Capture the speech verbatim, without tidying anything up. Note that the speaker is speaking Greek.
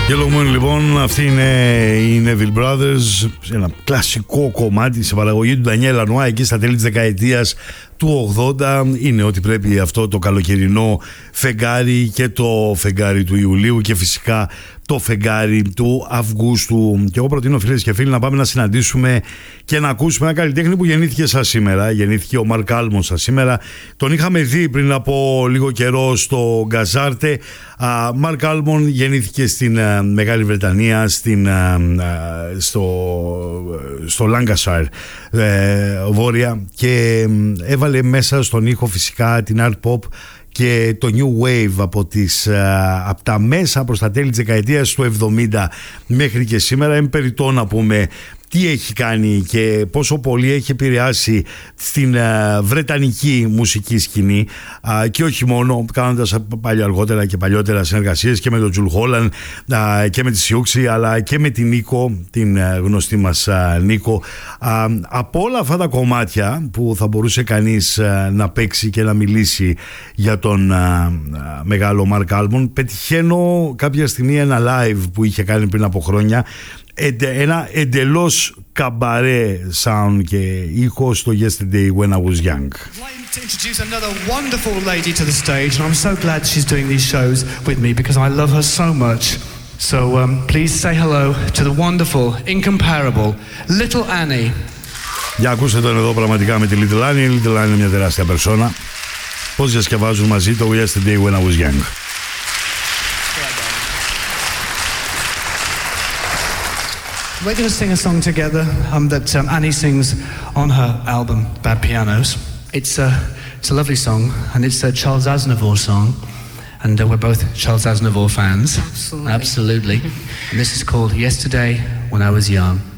Yellow Moon, λοιπόν, αυτοί είναι οι Neville Brothers, ένα κλασικό κομμάτι σε παραγωγή του Daniel Lanois εκεί στα τέλη της δεκαετίας του ογδόντα. Είναι ότι πρέπει αυτό το καλοκαιρινό φεγγάρι και το φεγγάρι του Ιουλίου και φυσικά το φεγγάρι του Αυγούστου. Και εγώ προτείνω, φίλες και φίλοι, να πάμε να συναντήσουμε και να ακούσουμε ένα καλλιτέχνη που γεννήθηκε σαν σήμερα. Γεννήθηκε ο Mark Almond σαν σήμερα. Τον είχαμε δει πριν από λίγο καιρό στο Γκαζάρτε. Mark Almond γεννήθηκε στην uh, Μεγάλη Βρετανία, στην, uh, στο, στο Lancashire, uh, βόρεια, και uh, έβαλε μέσα στον ήχο φυσικά την art pop και το new wave από, τις, από τα μέσα προς τα τέλη της δεκαετίας του εβδομήντα μέχρι και σήμερα. Είναι περιττό να πούμε τι έχει κάνει και πόσο πολύ έχει επηρεάσει στην βρετανική μουσική σκηνή, και όχι μόνο, κάνοντας παλιά αργότερα και παλιότερα συνεργασίες και με τον Τζουλ Χόλαν και με τη Σιούξη, αλλά και με την Νίκο, την γνωστή μας Νίκο. Από όλα αυτά τα κομμάτια που θα μπορούσε κανείς να παίξει και να μιλήσει για τον μεγάλο Mark Almond, πετυχαίνω κάποια στιγμή ένα live που είχε κάνει πριν από χρόνια, ένα εντελώς καμπαρέ sound και ήχο στο Yesterday When I Was Young. I'd like to introduce another wonderful lady to the stage, and I'm so glad she's doing these shows with me because I love her so much. So um, please say hello to the wonderful, incomparable Little Annie. Για ακούστε τον εδώ πραγματικά με τη Little Annie. Η Little Annie είναι μια τεράστια περσόνα. Πώς διασκευάζουν μαζί το Yesterday When I Was Young. We're going to sing a song together um, that um, Annie sings on her album Bad Pianos. It's a, it's a lovely song, and it's a Charles Aznavour song, and uh, we're both Charles Aznavour fans. Absolutely. Absolutely. And this is called Yesterday When I Was Young.